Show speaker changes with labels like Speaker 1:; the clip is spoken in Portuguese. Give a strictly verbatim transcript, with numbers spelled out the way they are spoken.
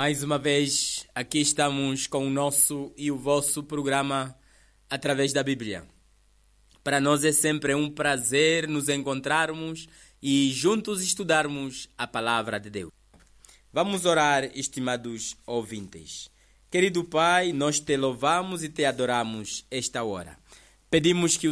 Speaker 1: Mais uma vez, aqui estamos com o nosso e o vosso programa através da Bíblia. Para nós é sempre um prazer nos encontrarmos e juntos estudarmos a palavra de Deus. Vamos orar, estimados ouvintes. Querido Pai, nós te louvamos e te adoramos esta hora. Pedimos que